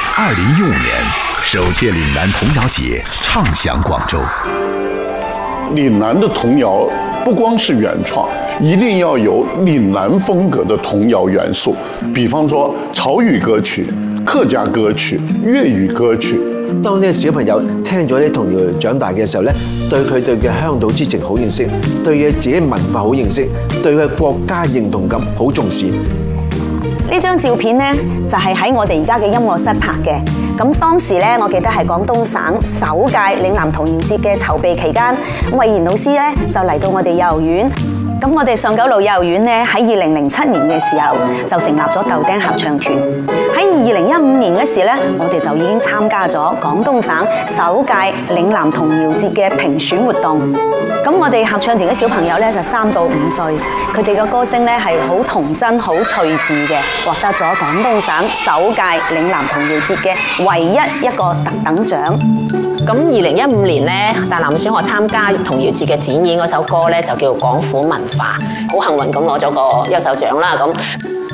2015年，首届岭南童谣节唱响广州。 岭南的童谣不光是原创，一定要有岭南风格的童谣元素，比方說潮語歌曲、客家歌曲、粵語歌曲。 當呢個小朋友聽咗啲童謠長大嘅時候咧，對佢嘅鄉土之情好認識，對佢自己文化好認識，對佢國家認同感好重視。 呢張照片咧就係喺我哋而家嘅音樂室拍嘅。咁當時咧，我記得係廣東省首屆嶺南童謠節嘅籌備期間，魏然老師咧就嚟到我哋幼兒園。咁我哋上九路幼兒園咧喺2007年嘅時候就成立咗豆丁合唱團。喺2015年嘅時咧，我哋就已經參加咗廣東省首屆嶺南童謠節嘅評選活動。咁我哋合唱團嘅小朋友咧就3到5歲，佢哋嘅歌聲咧係好童真、好趣致嘅，獲得咗廣東省首屆嶺南童謠節嘅唯一一個特等獎。 咁2015年咧，大南小學參加童謠節嘅展演嗰首歌咧就叫《廣府文化》，好幸運咁攞咗個優秀獎啦咁。